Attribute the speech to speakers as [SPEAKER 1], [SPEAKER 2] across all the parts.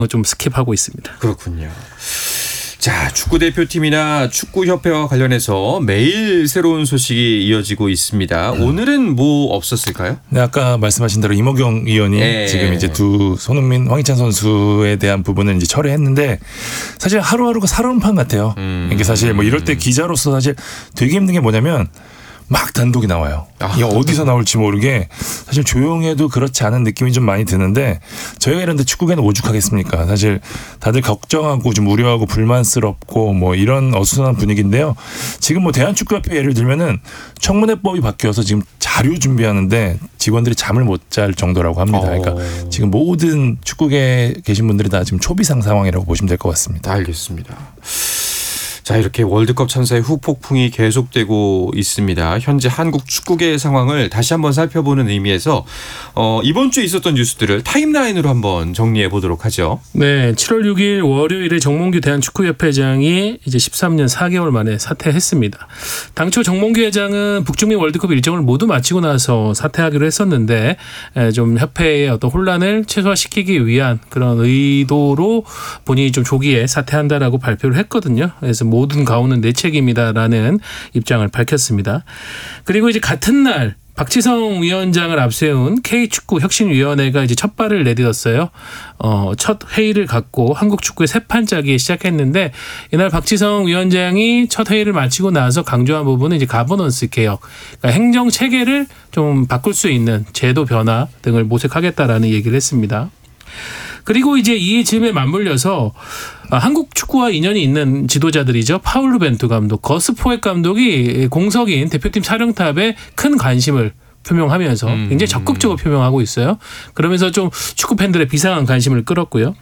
[SPEAKER 1] 좀 스킵하고 있습니다.
[SPEAKER 2] 그렇군요. 자, 축구대표팀이나 축구협회와 관련해서 매일 새로운 소식이 이어지고 있습니다. 오늘은 뭐 없었을까요?
[SPEAKER 3] 네, 아까 말씀하신 대로 이모경 의원이 지금 이제 두 손흥민, 황희찬 선수에 대한 부분을 이제 철회했는데 사실 하루하루가 살얼음판 같아요. 이게 사실 뭐 이럴 때 기자로서 사실 되게 힘든 게 뭐냐면 막 단독이 나와요. 이게 어디서 나올지 모르게 사실 조용해도 그렇지 않은 느낌이 좀 많이 드는데 저희가 이런데 축구계는 오죽하겠습니까? 사실 다들 걱정하고 좀 우려하고 불만스럽고 뭐 이런 어수선한 분위기인데요. 지금 뭐 대한축구협회 예를 들면은 청문회법이 바뀌어서 지금 자료 준비하는데 직원들이 잠을 못 잘 정도라고 합니다. 그러니까 지금 모든 축구계에 계신 분들이 다 지금 초비상 상황이라고 보시면 될 것 같습니다.
[SPEAKER 2] 알겠습니다. 자, 이렇게 월드컵 참사의 후폭풍이 계속되고 있습니다. 현재 한국 축구계의 상황을 다시 한번 살펴보는 의미에서 이번 주에 있었던 뉴스들을 타임라인으로 한번 정리해 보도록 하죠.
[SPEAKER 1] 네, 7월 6일 월요일에 정몽규 대한축구협회장이 이제 13년 4개월 만에 사퇴했습니다. 당초 정몽규 회장은 북중미 월드컵 일정을 모두 마치고 나서 사퇴하기로 했었는데 좀 협회의 어떤 혼란을 최소화시키기 위한 그런 의도로 본인이 좀 조기에 사퇴한다라고 발표를 했거든요. 그래서 모든 가오는 내 책임이다라는 입장을 밝혔습니다. 그리고 이제 같은 날 박지성 위원장을 앞세운 K축구혁신위원회가 이제 첫 발을 내딛었어요. 첫 회의를 갖고 한국 축구의 새 판짜기 시작했는데 이날 박지성 위원장이 첫 회의를 마치고 나서 강조한 부분은 이제 가버넌스 개혁, 그러니까 행정 체계를 좀 바꿀 수 있는 제도 변화 등을 모색하겠다라는 얘기를 했습니다. 그리고 이제 이 즈음에 맞물려서 한국 축구와 인연이 있는 지도자들이죠. 파울루 벤투 감독, 거스 포획 감독이 공석인 대표팀 사령탑에 큰 관심을 표명하면서 굉장히 적극적으로 표명하고 있어요. 그러면서 좀 축구 팬들의 비상한 관심을 끌었고요.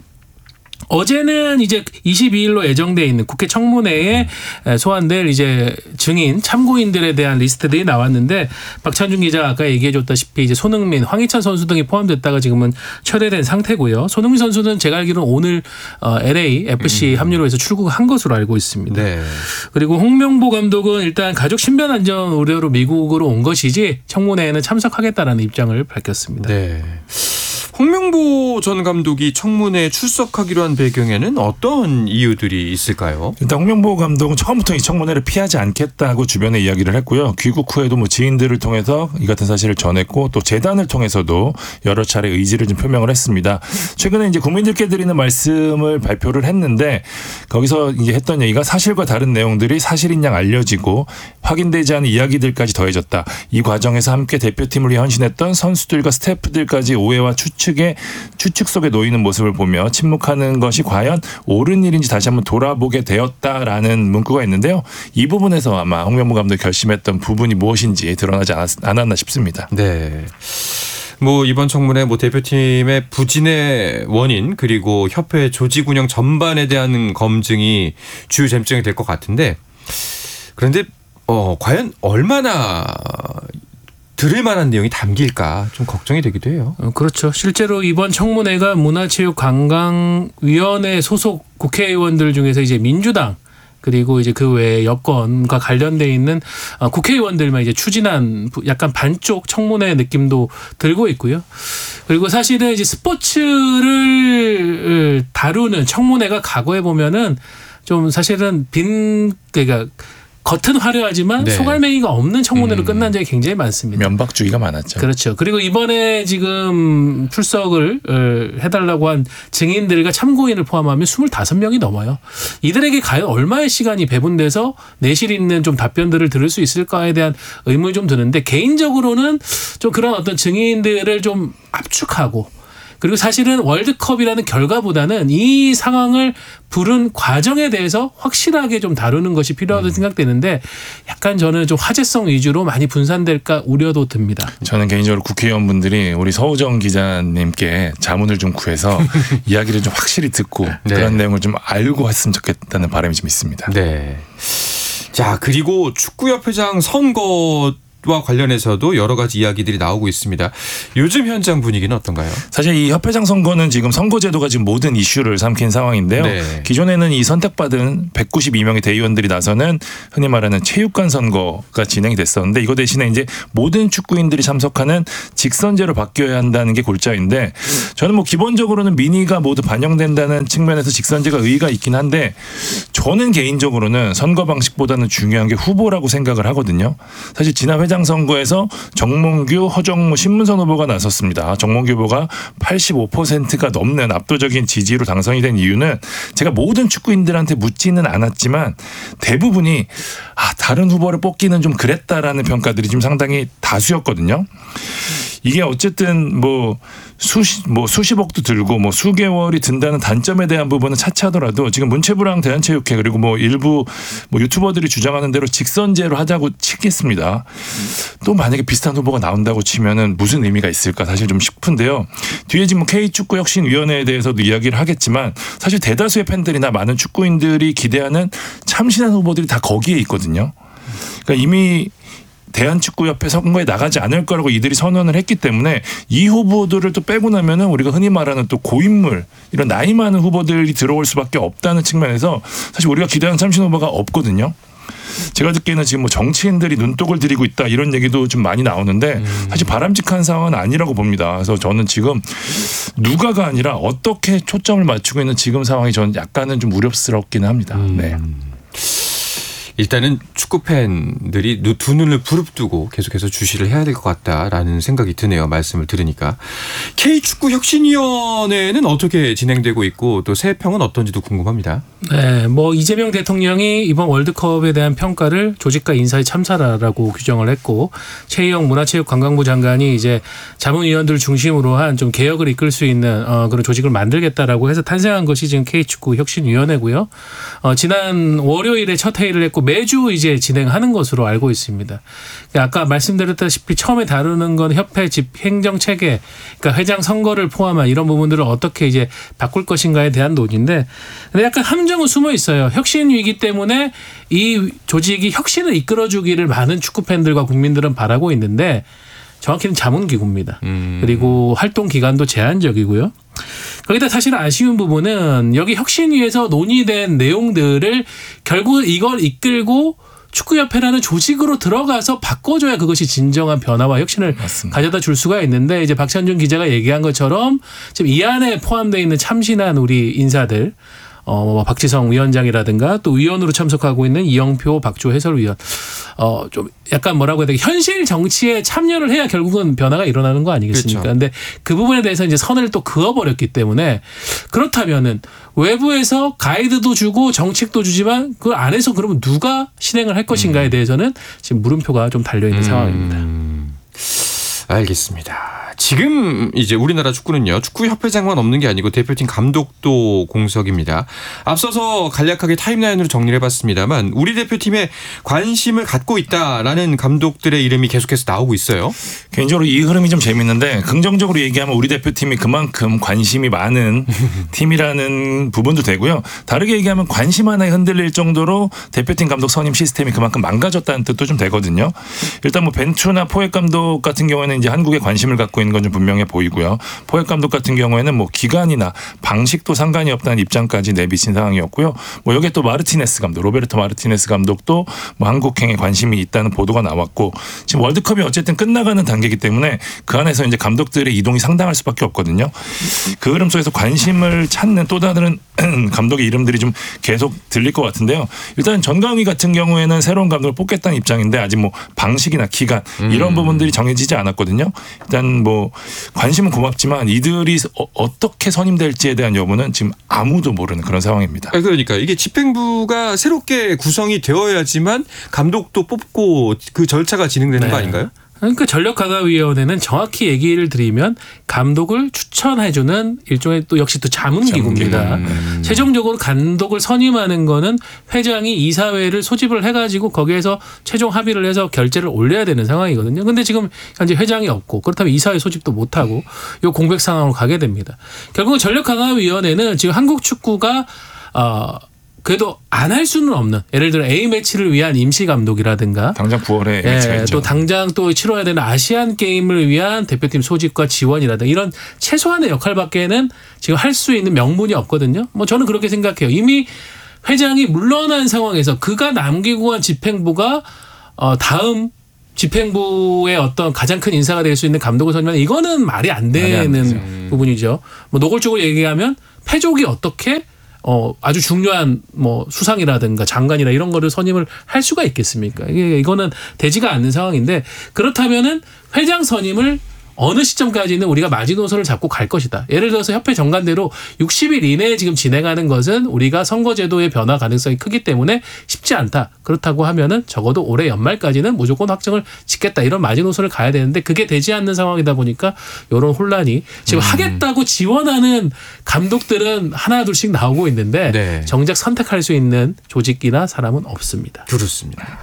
[SPEAKER 1] 어제는 이제 22일로 예정돼 있는 국회 청문회에 소환될 이제 증인, 참고인들에 대한 리스트들이 나왔는데 박찬준 기자가 아까 얘기해줬다시피 이제 손흥민, 황희찬 선수 등이 포함됐다가 지금은 철회된 상태고요. 손흥민 선수는 제가 알기로는 오늘 LAFC 합류로 해서 출국한 것으로 알고 있습니다.
[SPEAKER 2] 네.
[SPEAKER 1] 그리고 홍명보 감독은 일단 가족 신변 안전 우려로 미국으로 온 것이지 청문회에는 참석하겠다라는 입장을 밝혔습니다.
[SPEAKER 2] 네. 홍명보 전 감독이 청문회에 출석하기로 한 배경에는 어떤 이유들이 있을까요?
[SPEAKER 3] 일단 홍명보 감독은 처음부터 이 청문회를 피하지 않겠다고 주변에 이야기를 했고요. 귀국 후에도 뭐 지인들을 통해서 이 같은 사실을 전했고 또 재단을 통해서도 여러 차례 의지를 좀 표명을 했습니다. 최근에 이제 국민들께 드리는 말씀을 발표를 했는데 거기서 이제 했던 얘기가 사실과 다른 내용들이 사실인 양 알려지고 확인되지 않은 이야기들까지 더해졌다. 이 과정에서 함께 대표팀을 위해 헌신했던 선수들과 스태프들까지 오해와 추측 속에 놓이는 모습을 보며 침묵하는 것이 과연 옳은 일인지 다시 한번 돌아보게 되었다라는 문구가 있는데요. 이 부분에서 아마 홍명보 감독이 결심했던 부분이 무엇인지 드러나지 않았나 싶습니다.
[SPEAKER 2] 네. 뭐 이번 청문회 뭐 대표팀의 부진의 원인 그리고 협회 조직 운영 전반에 대한 검증이 주요 쟁점이 될 것 같은데 그런데 과연 얼마나 들을 만한 내용이 담길까 좀 걱정이 되기도 해요.
[SPEAKER 1] 그렇죠. 실제로 이번 청문회가 문화체육관광위원회 소속 국회의원들 중에서 이제 민주당 그리고 이제 그 외에 여권과 관련돼 있는 국회의원들만 이제 추진한 약간 반쪽 청문회 느낌도 들고 있고요. 그리고 사실은 이제 스포츠를 다루는 청문회가 과거에 보면은 좀 사실은 그러니까 겉은 화려하지만
[SPEAKER 2] 네.
[SPEAKER 1] 소갈맹이가 없는 청문회로 끝난 적이 굉장히 많습니다.
[SPEAKER 3] 면박주의가 많았죠.
[SPEAKER 1] 그렇죠. 그리고 이번에 지금 출석을 해달라고 한 증인들과 참고인을 포함하면 25명이 넘어요. 이들에게 과연 얼마의 시간이 배분돼서 내실 있는 좀 답변들을 들을 수 있을까에 대한 의문이 좀 드는데 개인적으로는 좀 그런 어떤 증인들을 좀 압축하고 그리고 사실은 월드컵이라는 결과보다는 이 상황을 부른 과정에 대해서 확실하게 좀 다루는 것이 필요하다고 생각되는데 약간 저는 좀 화제성 위주로 많이 분산될까 우려도 듭니다.
[SPEAKER 3] 저는 개인적으로 국회의원분들이 우리 서우정 기자님께 자문을 좀 구해서 이야기를 좀 확실히 듣고
[SPEAKER 2] 네.
[SPEAKER 3] 그런 내용을 좀 알고 했으면 좋겠다는 바람이 좀 있습니다.
[SPEAKER 2] 네. 자, 그리고 축구협회장 선거 와 관련해서도 여러 가지 이야기들이 나오고 있습니다. 요즘 현장 분위기는 어떤가요?
[SPEAKER 3] 사실 이 협회장 선거는 지금 선거제도가 지금 모든 이슈를 삼킨 상황인데요.
[SPEAKER 2] 네.
[SPEAKER 3] 기존에는 이 선택받은 192명의 대의원들이 나서는 흔히 말하는 체육관 선거가 진행이 됐었는데 이거 대신에 이제 모든 축구인들이 참석하는 직선제로 바뀌어야 한다는 게 골자인데 저는 뭐 기본적으로는 민의가 모두 반영된다는 측면에서 직선제가 의의가 있긴 한데 저는 개인적으로는 선거 방식보다는 중요한 게 후보라고 생각을 하거든요. 사실 지난 회장 선거에서 정몽규, 허정무, 신문선 후보가 나섰습니다. 정몽규 후보가 85%가 넘는 압도적인 지지로 당선이 된 이유는 제가 모든 축구인들한테 묻지는 않았지만 대부분이 다른 후보를 뽑기는 좀 그랬다라는 평가들이 지금 상당히 다수였거든요. 이게 어쨌든 뭐 수십억도 들고 뭐 수개월이 든다는 단점에 대한 부분은 차치하더라도 지금 문체부랑 대한체육회 그리고 뭐 일부 뭐 유튜버들이 주장하는 대로 직선제로 하자고 치겠습니다. 또 만약에 비슷한 후보가 나온다고 치면은 무슨 의미가 있을까 사실 좀 싶은데요. 뒤에 지금 K축구혁신위원회에 대해서도 이야기를 하겠지만 사실 대다수의 팬들이나 많은 축구인들이 기대하는 참신한 후보들이 다 거기에 있거든요. 그러니까 이미 대한축구협회 선거에 나가지 않을 거라고 이들이 선언을 했기 때문에 이 후보들을 또 빼고 나면은 우리가 흔히 말하는 또 고인물 이런 나이 많은 후보들이 들어올 수밖에 없다는 측면에서 사실 우리가 기대하는 참신 후보가 없거든요. 제가 듣기에는 지금 뭐 정치인들이 눈독을 들이고 있다 이런 얘기도 좀 많이 나오는데 사실 바람직한 상황은 아니라고 봅니다. 그래서 저는 지금 누가가 아니라 어떻게 초점을 맞추고 있는 지금 상황이 저는 약간은 좀 우려스럽기는 합니다. 네.
[SPEAKER 2] 일단은 축구 팬들이 두 눈을 부릅뜨고 계속해서 주시를 해야 될 것 같다라는 생각이 드네요. 말씀을 들으니까. K축구혁신위원회는 어떻게 진행되고 있고 또 새 평은 어떤지도 궁금합니다.
[SPEAKER 1] 네, 뭐 이재명 대통령이 이번 월드컵에 대한 평가를 조직과 인사의 참사라고 규정을 했고 최희영 문화체육관광부 장관이 이제 자문위원들을 중심으로 한 좀 개혁을 이끌 수 있는 그런 조직을 만들겠다라고 해서 탄생한 것이 지금 K축구혁신위원회고요. 지난 월요일에 첫 회의를 했고 매주 이제 진행하는 것으로 알고 있습니다. 아까 말씀드렸다시피 처음에 다루는 건 협회 집행정 체계, 그러니까 회장 선거를 포함한 이런 부분들을 어떻게 이제 바꿀 것인가에 대한 논의인데, 근데 약간 함정은 숨어 있어요. 혁신 위기 때문에 이 조직이 혁신을 이끌어주기를 많은 축구 팬들과 국민들은 바라고 있는데 정확히는 자문기구입니다. 그리고 활동 기간도 제한적이고요. 거기다 사실 아쉬운 부분은 여기 혁신위에서 논의된 내용들을 결국 이걸 이끌고 축구협회라는 조직으로 들어가서 바꿔줘야 그것이 진정한 변화와 혁신을
[SPEAKER 3] 맞습니다.
[SPEAKER 1] 가져다 줄 수가 있는데 이제 박찬준 기자가 얘기한 것처럼 지금 이 안에 포함되어 있는 참신한 우리 인사들 박지성 위원장이라든가 또 위원으로 참석하고 있는 이영표 박주호 해설위원 좀 약간 뭐라고 해야 되나 현실 정치에 참여를 해야 결국은 변화가 일어나는 거 아니겠습니까?
[SPEAKER 2] 그렇죠.
[SPEAKER 1] 근데 그 부분에 대해서 이제 선을 또 그어버렸기 때문에 그렇다면은 외부에서 가이드도 주고 정책도 주지만 그 안에서 그러면 누가 실행을 할 것인가에 대해서는 지금 물음표가 좀 달려있는 상황입니다.
[SPEAKER 2] 알겠습니다. 지금 이제 우리나라 축구는요. 축구협회장만 없는 게 아니고 대표팀 감독도 공석입니다. 앞서서 간략하게 타임라인으로 정리를 해봤습니다만 우리 대표팀에 관심을 갖고 있다라는 감독들의 이름이 계속해서 나오고 있어요.
[SPEAKER 3] 개인적으로 이 흐름이 좀 재밌는데 긍정적으로 얘기하면 우리 대표팀이 그만큼 관심이 많은 팀이라는 부분도 되고요. 다르게 얘기하면 관심 하나에 흔들릴 정도로 대표팀 감독 선임 시스템이 그만큼 망가졌다는 뜻도 좀 되거든요. 일단 뭐 벤투나 포획 감독 같은 경우에는 이제 한국에 관심을 갖고 있는 건 좀 분명해 보이고요. 포획 감독 같은 경우에는 뭐 기간이나 방식도 상관이 없다는 입장까지 내비친 상황이었고요. 뭐 여기에 또 마르티네스 감독, 로베르토 마르티네스 감독도 뭐 한국행에 관심이 있다는 보도가 나왔고 지금 월드컵이 어쨌든 끝나가는 단계이기 때문에 그 안에서 이제 감독들의 이동이 상당할 수밖에 없거든요. 그 흐름 속에서 관심을 찾는 또 다른 감독의 이름들이 좀 계속 들릴 것 같은데요. 일단 전광희 같은 경우에는 새로운 감독을 뽑겠다는 입장인데 아직 뭐 방식이나 기간 이런 부분들이 정해지지 않았거든요. 일단 뭐 관심은 고맙지만 이들이 어떻게 선임될지에 대한 여부는 지금 아무도 모르는 그런 상황입니다.
[SPEAKER 2] 그러니까 이게 집행부가 새롭게 구성이 되어야지만 감독도 뽑고 그 절차가 진행되는 거 아닌가요?
[SPEAKER 1] 그러니까 전력강화위원회는 정확히 얘기를 드리면 감독을 추천해주는 일종의 또 역시 또 자문기구입니다. 최종적으로 감독을 선임하는 거는 회장이 이사회를 소집을 해가지고 거기에서 최종 합의를 해서 결재를 올려야 되는 상황이거든요. 근데 지금 현재 회장이 없고 그렇다면 이사회 소집도 못하고 이 공백 상황으로 가게 됩니다. 결국은 전력강화위원회는 지금 한국 축구가 그래도 안 할 수는 없는 예를 들어 A 매치를 위한 임시 감독이라든가
[SPEAKER 3] 당장 9월에
[SPEAKER 1] 예, 또 당장 또 치러야 되는 아시안 게임을 위한 대표팀 소집과 지원이라든가 이런 최소한의 역할밖에는 지금 할 수 있는 명분이 없거든요. 뭐 저는 그렇게 생각해요. 이미 회장이 물러난 상황에서 그가 남기고 간 집행부가 다음 집행부의 어떤 가장 큰 인사가 될 수 있는 감독을 선임하는 이거는 말이 안 되는 부분이죠. 뭐 노골적으로 얘기하면 패족이 어떻게 아주 중요한 뭐 수상이라든가 장관이나 이런 거를 선임을 할 수가 있겠습니까? 이거는 되지가 않는 상황인데 그렇다면은 회장 선임을 어느 시점까지는 우리가 마지노선을 잡고 갈 것이다. 예를 들어서 협회 정관대로 60일 이내에 지금 진행하는 것은 우리가 선거제도의 변화 가능성이 크기 때문에 쉽지 않다. 그렇다고 하면은 적어도 올해 연말까지는 무조건 확정을 짓겠다. 이런 마지노선을 가야 되는데 그게 되지 않는 상황이다 보니까 이런 혼란이 지금 하겠다고 지원하는 감독들은 하나 둘씩 나오고 있는데
[SPEAKER 2] 네.
[SPEAKER 1] 정작 선택할 수 있는 조직이나 사람은 없습니다.
[SPEAKER 2] 그렇습니다.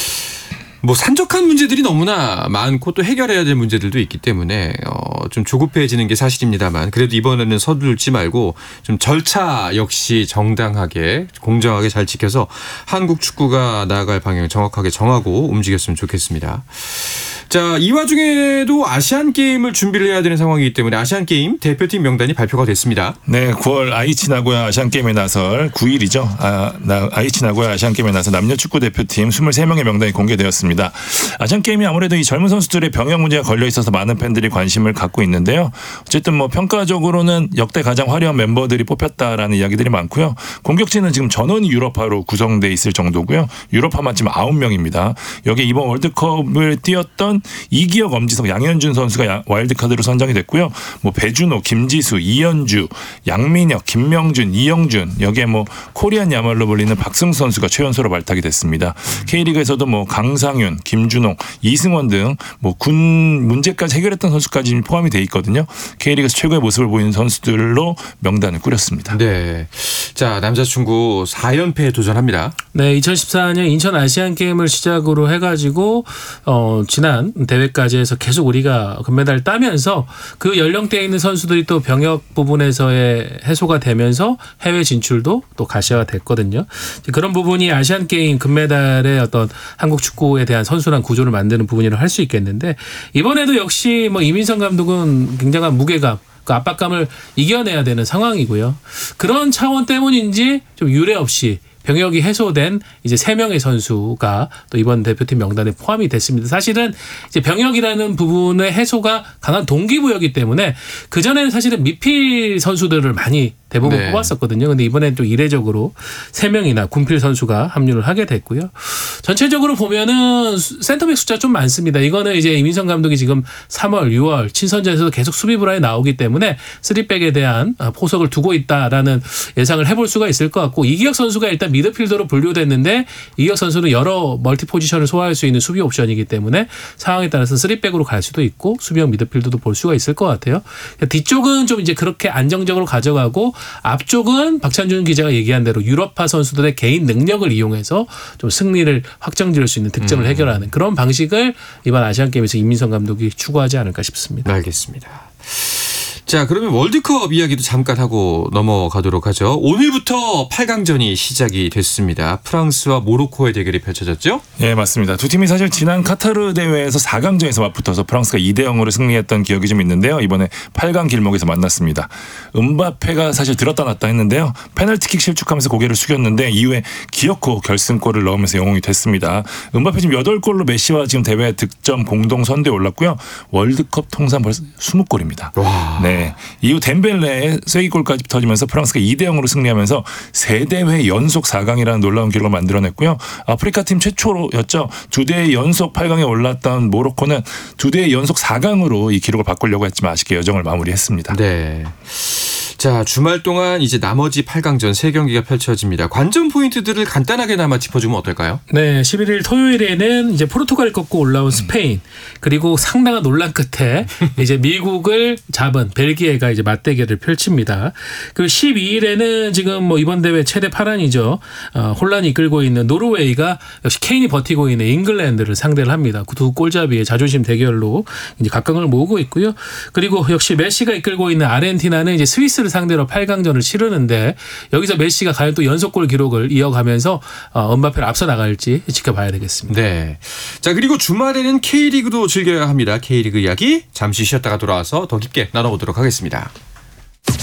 [SPEAKER 2] 뭐 산적한 문제들이 너무나 많고 또 해결해야 될 문제들도 있기 때문에 좀 조급해지는 게 사실입니다만 그래도 이번에는 서둘지 말고 좀 절차 역시 정당하게 공정하게 잘 지켜서 한국 축구가 나아갈 방향을 정확하게 정하고 움직였으면 좋겠습니다. 자, 이 와중에도 아시안 게임을 준비를 해야 되는 상황이기 때문에 아시안 게임 대표팀 명단이 발표가 됐습니다.
[SPEAKER 3] 네, 9월 아이치 나고야 아시안 게임에 나설 9일이죠. 아이치 나고야 아시안 게임에 나설 남녀 축구 대표팀 23명의 명단이 공개되었습니다. 아시안 게임이 아무래도 이 젊은 선수들의 병역 문제가 걸려 있어서 많은 팬들이 관심을 갖고 있는데요. 어쨌든 뭐 평가적으로는 역대 가장 화려한 멤버들이 뽑혔다라는 이야기들이 많고요. 공격진은 지금 전원이 유럽파로 구성돼 있을 정도고요. 유럽파만 지금 9명입니다. 여기에 이번 월드컵을 뛰었던 이기혁, 엄지석, 양현준 선수가 와일드카드로 선정이 됐고요. 뭐 배준호, 김지수, 이현주, 양민혁, 김명준, 이영준 여기에 뭐 코리안 야말로 불리는 박승수 선수가 최연소로 발탁이 됐습니다. K리그에서도 뭐 강상윤, 김준홍, 이승원 등 뭐 군 문제까지 해결했던 선수까지 포함이 돼 있거든요. K리그에서 최고의 모습을 보이는 선수들로 명단을 꾸렸습니다.
[SPEAKER 2] 네, 자 남자 축구 4연패에 도전합니다.
[SPEAKER 1] 네, 2014년 인천 아시안 게임을 시작으로 해가지고 지난 대회까지 해서 계속 우리가 금메달을 따면서 그 연령대에 있는 선수들이 또 병역 부분에서의 해소가 되면서 해외 진출도 또 가시화가 됐거든요. 그런 부분이 아시안 게임 금메달의 어떤 한국 축구에 대한 선순환 구조를 만드는 부분이라고 할 수 있겠는데 이번에도 역시 뭐 이민성 감독은 굉장한 무게감 그 압박감을 이겨내야 되는 상황이고요. 그런 차원 때문인지 좀 유례 없이 병역이 해소된 이제 3명의 선수가 또 이번 대표팀 명단에 포함이 됐습니다. 사실은 이제 병역이라는 부분의 해소가 강한 동기부여이기 때문에 그전에는 사실은 미필 선수들을 많이 대부분 뽑았었거든요. 근데 이번엔 또 이례적으로 3명이나 군필 선수가 합류를 하게 됐고요. 전체적으로 보면은 센터백 숫자 좀 많습니다. 이거는 이제 이민성 감독이 지금 3월, 6월 친선전에서도 계속 수비 불안이 나오기 때문에 3백에 대한 포석을 두고 있다라는 예상을 해볼 수가 있을 것 같고 이기혁 선수가 일단 미드필더로 분류됐는데 이기혁 선수는 여러 멀티 포지션을 소화할 수 있는 수비 옵션이기 때문에 상황에 따라서 3백으로 갈 수도 있고 수비형 미드필더도 볼 수가 있을 것 같아요. 뒤쪽은 좀 이제 그렇게 안정적으로 가져가고 앞쪽은 박찬준 기자가 얘기한 대로 유럽파 선수들의 개인 능력을 이용해서 좀 승리를 확정지을 수 있는 득점을 해결하는 그런 방식을 이번 아시안게임에서 이민성 감독이 추구하지 않을까 싶습니다.
[SPEAKER 2] 알겠습니다. 자, 그러면 월드컵 이야기도 잠깐 하고 넘어가도록 하죠. 오늘부터 8강전이 시작이 됐습니다. 프랑스와 모로코의 대결이 펼쳐졌죠?
[SPEAKER 3] 네, 맞습니다. 두 팀이 사실 지난 카타르 대회에서 4강전에서 맞붙어서 프랑스가 2대0으로 승리했던 기억이 좀 있는데요. 이번에 8강 길목에서 만났습니다. 음바페가 사실 들었다 놨다 했는데요. 페널티킥 실축하면서 고개를 숙였는데 이후에 기어코 결승골을 넣으면서 영웅이 됐습니다. 음바페 지금 8골로 메시와 지금 대회 득점 공동 선두에 올랐고요. 월드컵 통산 벌써 20골입니다.
[SPEAKER 2] 와.
[SPEAKER 3] 네. 이후 덴벨레의 쐐기골까지 터지면서 프랑스가 2대0으로 승리하면서 3대회 연속 4강이라는 놀라운 기록을 만들어냈고요. 아프리카 팀 최초였죠. 2대회 연속 8강에 올랐던 모로코는 2대회 연속 4강으로 이 기록을 바꾸려고 했지만 아쉽게 여정을 마무리했습니다.
[SPEAKER 2] 네. 자, 주말 동안 이제 나머지 8강전 3경기가 펼쳐집니다. 관전 포인트들을 간단하게나마 짚어주면 어떨까요?
[SPEAKER 1] 네, 11일 토요일에는 이제 포르투갈을 꺾고 올라온 스페인 그리고 상당한 논란 끝에 이제 미국을 잡은 벨기에가 이제 맞대결을 펼칩니다. 그리고 12일에는 지금 뭐 이번 대회 최대 파란이죠. 혼란이 이끌고 있는 노르웨이가 역시 케인이 버티고 있는 잉글랜드를 상대를 합니다. 두 골잡이의 자존심 대결로 이제 각광을 모으고 있고요. 그리고 역시 메시가 이끌고 있는 아르헨티나는 이제 스위스를 메시를 상대로 8강전을 치르는데 여기서 메시가 과연 또 연속골 기록을 이어가면서 은바페를 앞서 나갈지 지켜봐야 되겠습니다.
[SPEAKER 2] 네. 자, 그리고 주말에는 K리그도 즐겨야 합니다. K리그 이야기 잠시 쉬었다가 돌아와서 더 깊게 나눠보도록 하겠습니다.